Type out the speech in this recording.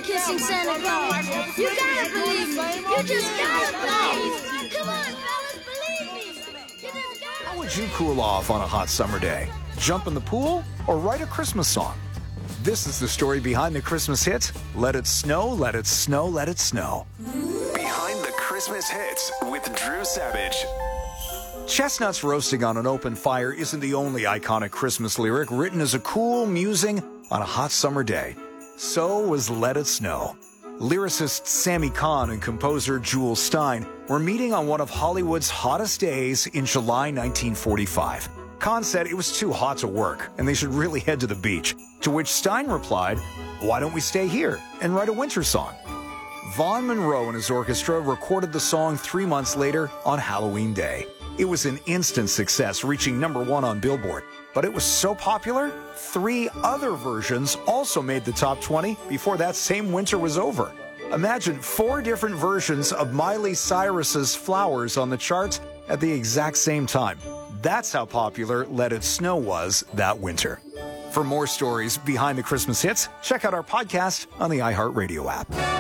kissing Santa Claus. You gotta believe me. You just gotta believe me. Come on, fellas, believe me. You just gotta. How would you cool off on a hot summer day? Jump in the pool or write a Christmas song? This is the story behind the Christmas hits. Let it snow, let it snow, let it snow. Behind the Christmas hits with Drew Savage. Chestnuts roasting on an open fire isn't the only iconic Christmas lyric written as a cool musing on a hot summer day. So was Let It Snow. Lyricist Sammy Cahn and composer Jules Stein were meeting on one of Hollywood's hottest days in July 1945. Cahn said it was too hot to work and they should really head to the beach, to which Stein replied, "Why don't we stay here and write a winter song?" Vaughn Monroe and his orchestra recorded the song 3 months later on Halloween Day. It was an instant success, reaching #1 on Billboard. But it was so popular, 3 other versions also made the top 20 before that same winter was over. Imagine 4 different versions of Miley Cyrus's Flowers on the charts at the exact same time. That's how popular Let It Snow was that winter. For more stories behind the Christmas hits, check out our podcast on the iHeartRadio app.